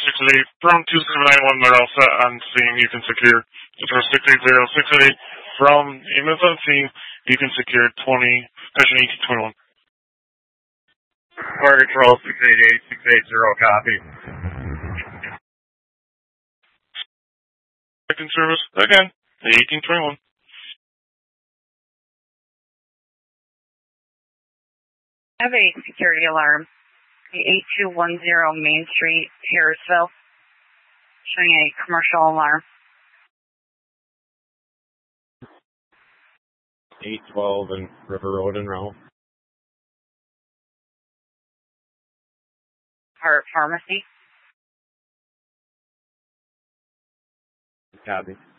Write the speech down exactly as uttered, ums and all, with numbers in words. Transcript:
six eight from two seven nine one, they're all set on scene. You can secure the first six eight zero six eight from ambulance on scene. You can secure twenty, session eighteen twenty-one. Fire Control six eight eight six eight zero, copy. Second service, again, eighteen twenty-one. I have a security alarm, eight two one zero Main Street, Harrisville, showing a commercial alarm. eight twelve and River Road and Ralph. Heart Pharmacy. Copy.